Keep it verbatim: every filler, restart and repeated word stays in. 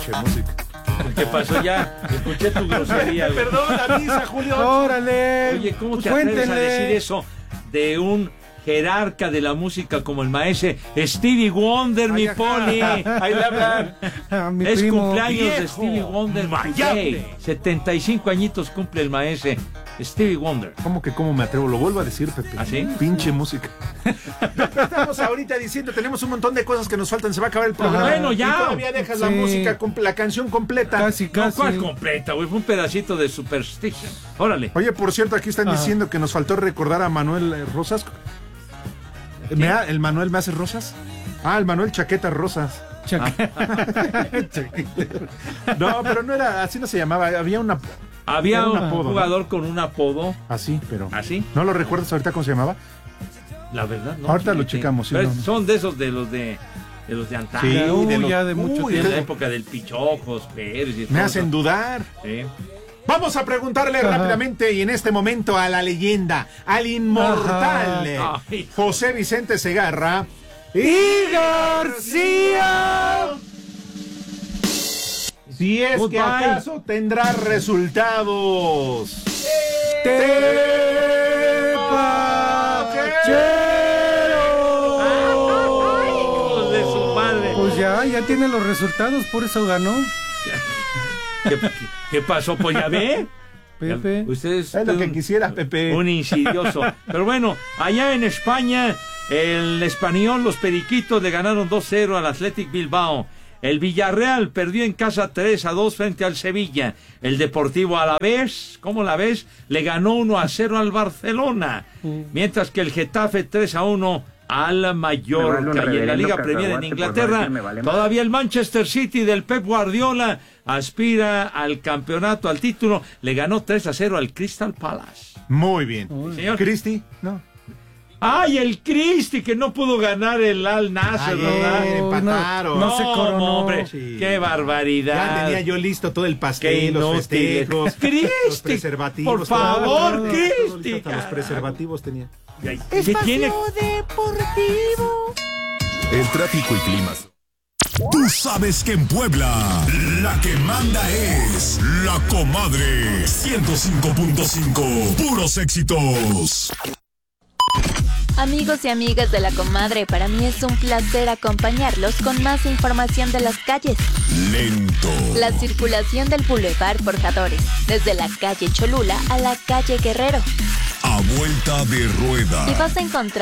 Pinche música. ¿Qué pasó ya? Escuché tu grosería, güey. Perdón, la misa, Julio. ¡Órale! Oye, ¿cómo te Cuéntenle. atreves a decir eso de un jerarca de la música como el maestro Stevie Wonder, Ay, mi ajá. Poli? Ahí le hablan. A mi Es primo. cumpleaños de viejo, Stevie Wonder. mayate. Hey, setenta y cinco añitos cumple el maestro Stevie Wonder. ¿Cómo que cómo me atrevo? Lo vuelvo a decir, Pepe. ¿Ah, sí? Pinche música. Pepe, estamos ahorita diciendo, tenemos un montón de cosas que nos faltan, se va a acabar el programa. Bueno, ya. Y todavía dejas la Sí. música, comp- la canción completa. Casi, No, casi. ¿cuál completa, güey? Fue un pedacito de Superstition. Órale. Oye, por cierto, aquí están Ah. diciendo que nos faltó recordar a Manuel eh, Rosas. ¿Me ha- ¿El Manuel me hace rosas? Ah, el Manuel Chaqueta Rosas. Chaca- No, pero no era, así no se llamaba, había una... Había Era un un apodo, ¿no? jugador con un apodo Así, pero... así. ¿No lo recuerdas ahorita cómo se llamaba? La verdad, no. Ahorita lo fíjate. checamos, sí, Pero no, no. son de esos de los de, de los de antaño. Sí, Uy, de los- ya de mucho Uy, De tiempo. la época del Pichojos, Pérez y Me todo hacen eso. dudar. Sí. Vamos a preguntarle Ajá. rápidamente y en este momento a la leyenda, al inmortal Ajá. Ay. José Vicente Segarra y García. Si es que Goodbye. acaso tendrá resultados. ¡Hijos de su madre! Pues ya, ya tiene los resultados, por eso ganó. ¿Qué, qué- qué pasó? Pues ya ve. Pepe. Ustedes Es lo que un- quisieras, Pepe. Un insidioso. Pero bueno, allá en España, el Español, los Periquitos le ganaron dos cero al Athletic Bilbao. El Villarreal perdió en casa tres a dos frente al Sevilla. El Deportivo Alavés, ¿cómo la ves? Le ganó uno a cero al Barcelona. Mientras que el Getafe tres a uno al Me vale un Mallorca. Y en la reverendo Liga Premier en cacahuate por Inglaterra, decirme vale más. todavía el Manchester City del Pep Guardiola aspira al campeonato, al título. Le ganó tres a cero al Crystal Palace. Muy bien. Señor. Cristi, no. ¡Ay, el Cristi que no pudo ganar el Al Nasser, Ayer ¿verdad? empataron. No se coronó. hombre, Sí. qué barbaridad. Ya tenía yo listo todo el Qué pastel, los inútiles. festejos, Cristi, los preservativos. por favor, todo, todo, todo Cristi, listo, hasta los cara. preservativos tenía. Ay, ¿qué tiene? El tráfico y climas. Tú sabes que en Puebla, la que manda es La Comadre. ciento cinco punto cinco, puros éxitos. Amigos y amigas de La Comadre, para mí es un placer acompañarlos con más información de las calles. Lento. La circulación del Boulevard Forjadores, desde la calle Cholula a la calle Guerrero. A vuelta de rueda. Y vas a encontrar